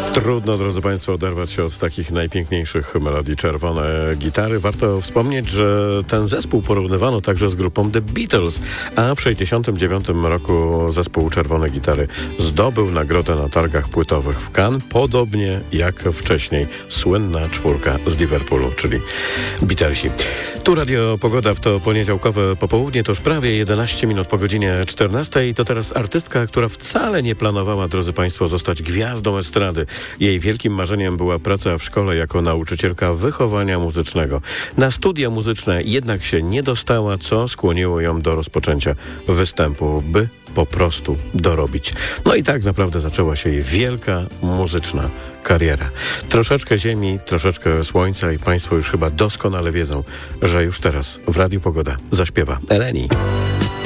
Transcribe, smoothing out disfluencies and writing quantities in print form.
Trudno, drodzy Państwo, oderwać się od takich najpiękniejszych melodii Czerwone Gitary. Warto wspomnieć, że ten zespół porównywano także z grupą The Beatles, a w 1969 roku zespół Czerwone Gitary zdobył nagrodę na targach płytowych w Cannes, podobnie jak wcześniej słynna czwórka z Liverpoolu, czyli Beatlesi. Tu Radio Pogoda w to poniedziałkowe popołudnie, to już prawie 11 minut po godzinie 14. To teraz artystka, która wcale nie planowała, drodzy Państwo, zostać gwiazdą estrady. Jej wielkim marzeniem była praca w szkole jako nauczycielka wychowania muzycznego. Na studia muzyczne jednak się nie dostała, co skłoniło ją do rozpoczęcia występu, by po prostu dorobić. No i tak naprawdę zaczęła się jej wielka muzyczna kariera. Troszeczkę ziemi, troszeczkę słońca i Państwo już chyba doskonale wiedzą, że już teraz w Radiu Pogoda zaśpiewa Eleni.